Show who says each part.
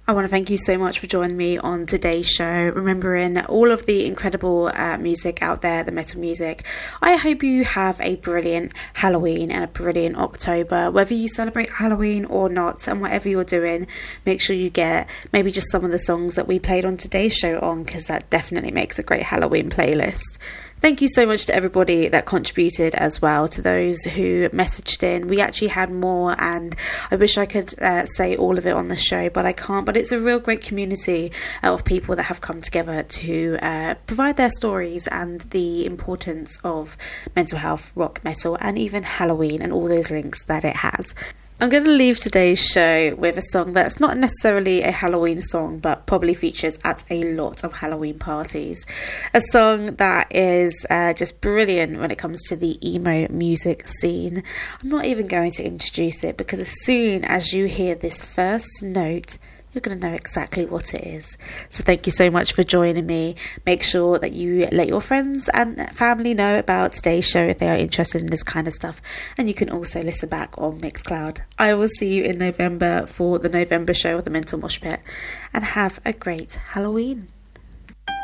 Speaker 1: I want to thank you so much for joining me on today's show, remembering all of the incredible music out there, the metal music. I hope you have a brilliant Halloween and a brilliant October, whether you celebrate Halloween or not, and whatever you're doing, make sure you get maybe just some of the songs that we played on today's show on, because that definitely makes a great Halloween playlist. Thank you so much to everybody that contributed as well, to those who messaged in. We actually had more, and I wish I could say all of it on the show, but I can't. But it's a real great community of people that have come together to provide their stories and the importance of mental health, rock, metal, and even Halloween and all those links that it has. I'm going to leave today's show with a song that's not necessarily a Halloween song, but probably features at a lot of Halloween parties. A song that is just brilliant when it comes to the emo music scene. I'm not even going to introduce it, because as soon as you hear this first note, you're going to know exactly what it is. So thank you so much for joining me. Make sure that you let your friends and family know about today's show if they are interested in this kind of stuff. And you can also listen back on Mixcloud. I will see you in November for the November show of the Mental Mosh Pit. And have a great Halloween.